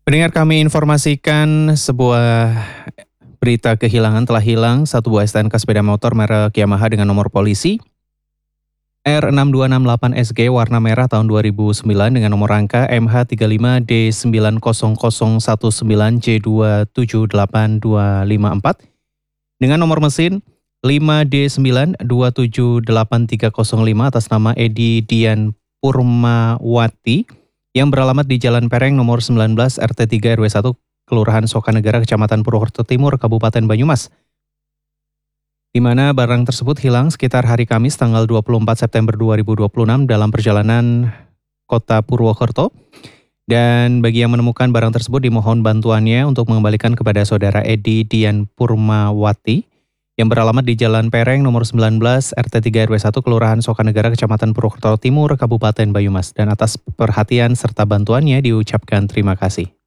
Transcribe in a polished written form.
Pendengar, kami informasikan sebuah berita kehilangan. Telah hilang satu buah STNK sepeda motor merek Yamaha dengan nomor polisi R6268SG warna merah tahun 2009 dengan nomor rangka MH35D90019J2782254 dengan nomor mesin 5D9278305 atas nama Edi Dian Purmawati yang beralamat di Jalan Pereng nomor 19 RT 3 RW 1 Kelurahan Sokanegara Kecamatan Purwokerto Timur Kabupaten Banyumas, di mana barang tersebut hilang sekitar hari Kamis tanggal 24 September 2026 dalam perjalanan kota Purwokerto. Dan bagi yang menemukan barang tersebut dimohon bantuannya untuk mengembalikan kepada saudara Edi Dian Purmawati yang beralamat di Jalan Pereng nomor 19 RT 3 RW 1 Kelurahan Sokanegara Kecamatan Purwokerto Timur Kabupaten Banyumas. Dan atas perhatian serta bantuannya diucapkan terima kasih.